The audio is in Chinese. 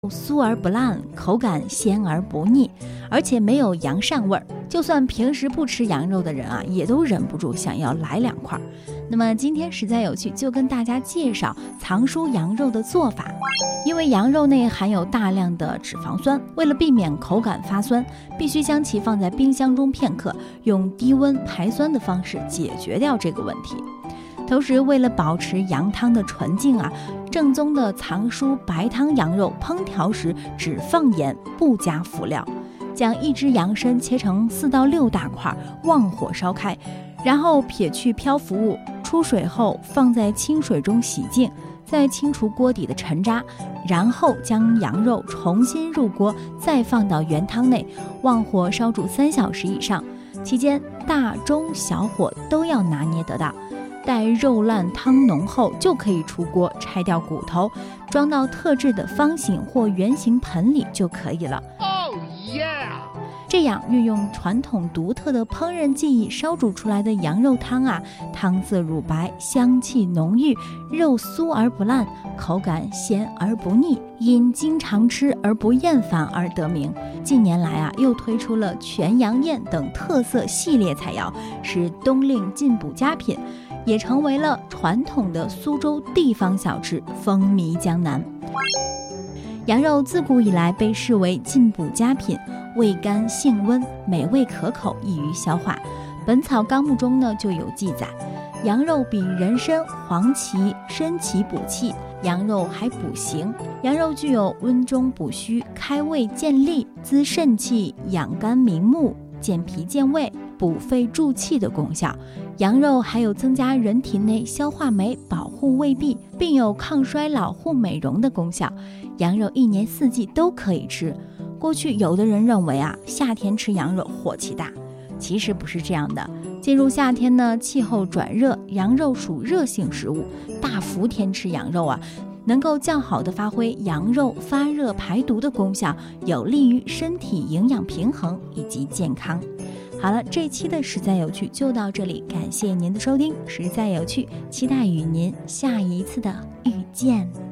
酥而不烂，口感鲜而不腻，而且没有羊膻味儿。就算平时不吃羊肉的人啊，也都忍不住想要来2块。那么今天实在有趣，就跟大家介绍藏书羊肉的做法。因为羊肉内含有大量的脂肪酸，为了避免口感发酸，必须将其放在冰箱中片刻，用低温排酸的方式解决掉这个问题。同时，为了保持羊汤的纯净啊，正宗的藏书白汤羊肉烹调时只放盐，不加辅料。将一只羊身切成4到6大块，旺火烧开，然后撇去漂浮物，出水后放在清水中洗净，再清除锅底的沉渣，然后将羊肉重新入锅，再放到原汤内，旺火烧煮3小时以上，期间大中小火都要拿捏得到。待肉烂汤浓后，就可以出锅，拆掉骨头，装到特制的方形或圆形盆里就可以了。这样运用传统独特的烹饪技艺烧煮出来的羊肉汤啊，汤色乳白，香气浓郁，肉酥而不烂，口感鲜而不腻，因经常吃而不厌烦而得名。近年来啊，又推出了全羊宴等特色系列菜肴，是冬令进补佳品，也成为了传统的苏州地方小吃，风靡江南。羊肉自古以来被视为进补佳品，味甘性温，美味可口，易于消化。本草纲目中呢就有记载，羊肉比人参、黄芪、参芪补气，羊肉还补形。羊肉具有温中补虚、开胃健力、滋肾气、养肝明目、健脾健胃、补肺助气的功效。羊肉还有增加人体内消化酶，保护胃壁，并有抗衰老、护美容的功效。羊肉1年4季都可以吃。过去有的人认为啊，夏天吃羊肉火气大，其实不是这样的。进入夏天呢，气候转热，羊肉属热性食物，大伏天吃羊肉啊，能够较好的发挥羊肉发热排毒的功效，有利于身体营养平衡以及健康。好了，这期的实在有趣就到这里，感谢您的收听。实在有趣，期待与您下一次的遇见。